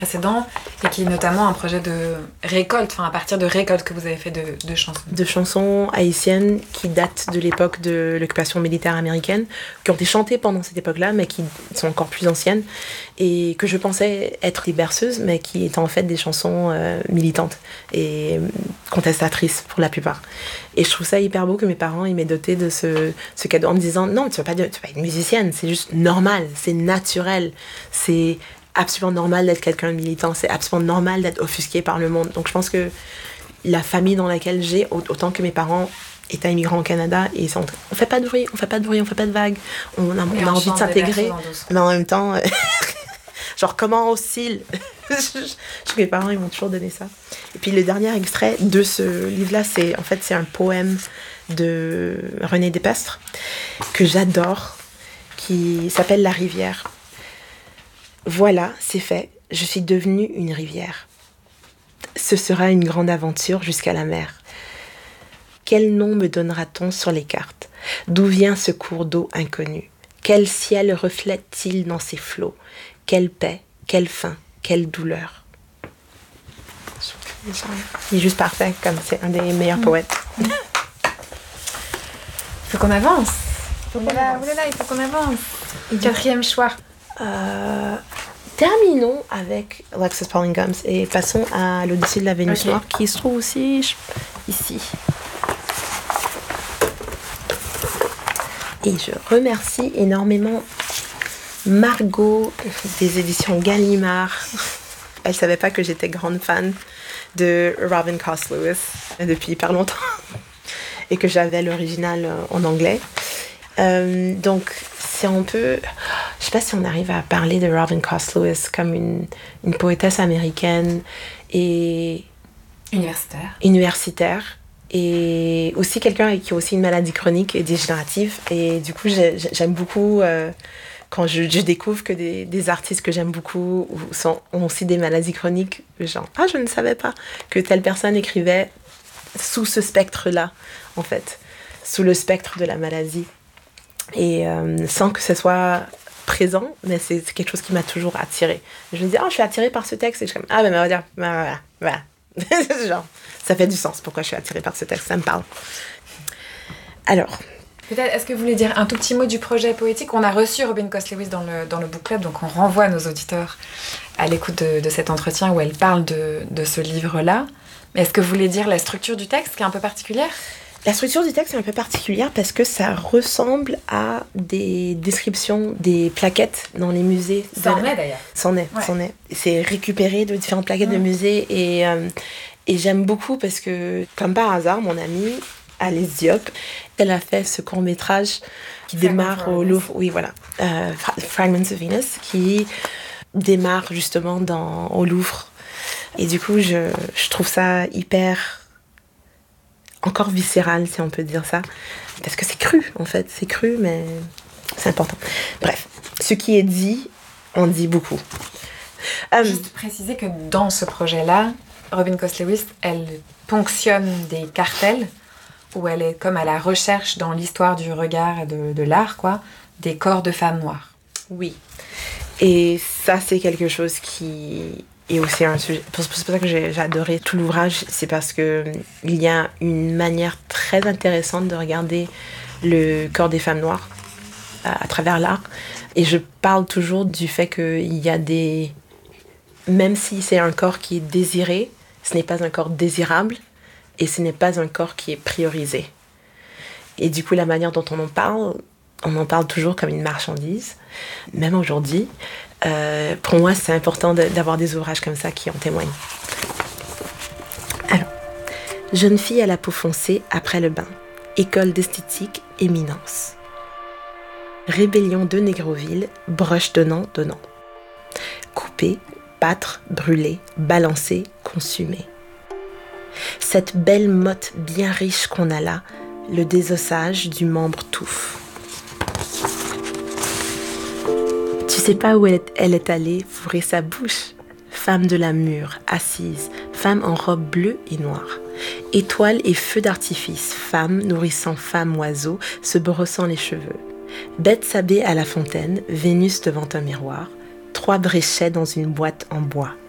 précédent et qui est notamment un projet de récolte, à partir de récoltes que vous avez fait de chansons. De chansons haïtiennes qui datent de l'époque de l'occupation militaire américaine, qui ont été chantées pendant cette époque-là, mais qui sont encore plus anciennes, et que je pensais être des berceuses, mais qui étaient en fait des chansons militantes et contestatrices pour la plupart. Et je trouve ça hyper beau que mes parents ils m'aient doté de ce cadeau en me disant non, tu vas pas être musicienne, c'est juste normal, c'est naturel, c'est absolument normal d'être quelqu'un de militant, c'est absolument normal d'être offusqué par le monde. Donc je pense que la famille dans laquelle j'ai, autant que mes parents étaient immigrants au Canada, et on fait pas de bruit, on fait pas de vagues, on a envie de s'intégrer, mais en même temps, genre comment on oscille. Mes parents ils m'ont toujours donné ça. Et puis le dernier extrait de ce livre-là, c'est un poème de René Despestre que j'adore, qui s'appelle La rivière. Voilà, c'est fait. Je suis devenue une rivière. Ce sera une grande aventure jusqu'à la mer. Quel nom me donnera-t-on sur les cartes? D'où vient ce cours d'eau inconnu? Quel ciel reflète-t-il dans ses flots? Quelle paix, quelle faim, quelle douleur? Il est juste parfait, comme c'est un des meilleurs poètes. Il faut qu'on avance. Il faut qu'on avance. Et quatrième choix. Terminons avec Alexis Pauline Gumbs et passons à l'Odyssée de la Vénus noire, qui se trouve aussi ici. Et je remercie énormément Margot des éditions Gallimard. Elle savait pas que j'étais grande fan de Robin Cost Lewis depuis hyper longtemps et que j'avais l'original en anglais. Donc c'est un peu, je sais pas si on arrive à parler de Robin Cost Lewis comme une poétesse américaine et universitaire et aussi quelqu'un qui a aussi une maladie chronique et dégénérative, et du coup j'aime beaucoup quand je découvre que des artistes que j'aime beaucoup ont aussi des maladies chroniques, genre je ne savais pas que telle personne écrivait sous ce spectre-là, en fait, sous le spectre de la maladie. Et sans que ce soit présent, mais c'est quelque chose qui m'a toujours attirée. Je me dis, je suis attirée par ce texte, et je suis comme, ben on va dire, voilà. Genre, ça fait du sens pourquoi je suis attirée par ce texte, ça me parle. Alors. Peut-être, est-ce que vous voulez dire un tout petit mot du projet poétique? On a reçu Robin Cost Lewis dans le book club, donc on renvoie nos auditeurs à l'écoute de cet entretien où elle parle de ce livre-là. Mais est-ce que vous voulez dire la structure du texte qui est un peu particulière? La structure du texte est un peu particulière parce que ça ressemble à des descriptions des plaquettes dans les musées. Ça en est d'ailleurs. C'en est. C'est récupéré de différentes plaquettes de musées et j'aime beaucoup parce que, comme par hasard, mon amie Alice Diop, elle a fait ce court-métrage qui démarre au Louvre. Oui, voilà. Fragments of Venus, qui démarre justement au Louvre. Et du coup, je trouve ça hyper... encore viscéral, si on peut dire ça. Parce que c'est cru, en fait. C'est cru, mais c'est important. Bref, ce qui est dit, on dit beaucoup. Juste préciser que dans ce projet-là, Robin Cost Lewis, elle ponctionne des cartels où elle est comme à la recherche dans l'histoire du regard et de l'art, des corps de femmes noires. Oui. Et ça, c'est quelque chose qui... Et aussi un sujet, c'est pour ça que j'ai adoré tout l'ouvrage, c'est parce que il y a une manière très intéressante de regarder le corps des femmes noires à travers l'art. Et je parle toujours du fait qu'il y a des... Même si c'est un corps qui est désiré, ce n'est pas un corps désirable et ce n'est pas un corps qui est priorisé. Et du coup, la manière dont on en parle toujours comme une marchandise, même aujourd'hui. Pour moi, c'est important d'avoir des ouvrages comme ça qui en témoignent. Alors, jeune fille à la peau foncée après le bain, école d'esthétique, éminence. Rébellion de Négroville, broche donnant. Couper, battre, brûler, balancer, consumer. Cette belle motte bien riche qu'on a là, le désossage du membre touffe. Tu sais pas où elle est allée fourrer sa bouche. Femme de la mûre, assise, femme en robe bleue et noire. Étoile et feu d'artifice, femme nourrissant femme oiseau, se brossant les cheveux. Bethsabée à la fontaine, Vénus devant un miroir, 3 bréchets dans une boîte en bois.